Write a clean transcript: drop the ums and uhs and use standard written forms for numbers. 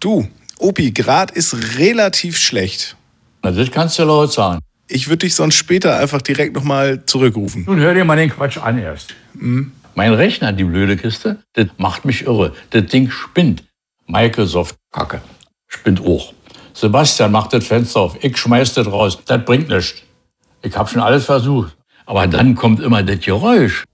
Du, Opi, Grad ist relativ schlecht. Na, das kannst du laut sagen. Ich würde dich sonst später einfach direkt nochmal zurückrufen. Nun hör dir mal den Quatsch an erst. Mein Rechner, die blöde Kiste, das macht mich irre. Das Ding spinnt. Microsoft-Kacke. Spinnt auch. Sebastian macht das Fenster auf. Ich schmeiß das raus. Das bringt nichts. Ich hab schon alles versucht. Aber dann kommt immer das Geräusch.